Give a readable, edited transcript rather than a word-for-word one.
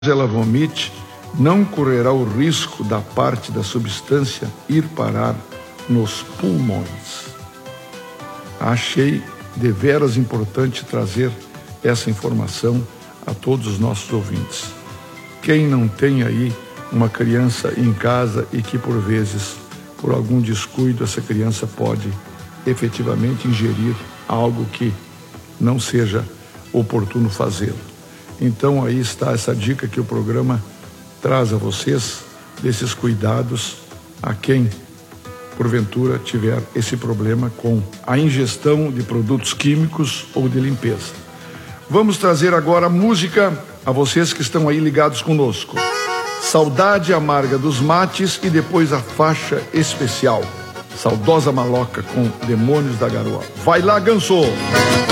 ela vomite, não correrá o risco da parte da substância ir parar nos pulmões. Achei deveras importante trazer essa informação a todos os nossos ouvintes. Quem não tem aí uma criança em casa e que por vezes, por algum descuido, essa criança pode efetivamente ingerir algo que não seja oportuno fazê-lo. Então aí está essa dica que o programa traz a vocês, desses cuidados a quem porventura tiver esse problema com a ingestão de produtos químicos ou de limpeza. Vamos trazer agora música a vocês que estão aí ligados conosco. Saudade Amarga dos Mates e depois a faixa especial, Saudosa Maloca com Demônios da Garoa. Vai lá, Ganso!